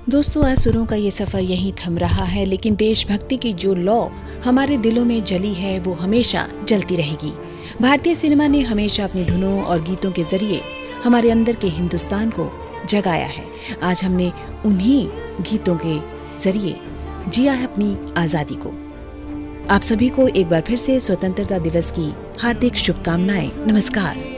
दोस्तों, असुरों का ये सफर यहीं थम रहा है, लेकिन देशभक्ति की जो लौ हमारे दिलों में जली है वो हमेशा जलती रहेगी। भारतीय सिनेमा ने हमेशा अपनी धुनों और गीतों के जरिए हमारे अंदर के हिंदुस्तान को जगाया है। आज हमने उन्हीं गीतों के जरिए जिया है अपनी आजादी को। आप सभी को एक बार फिर से स्वतंत्रता दिवस की हार्दिक शुभकामनाएं। नमस्कार।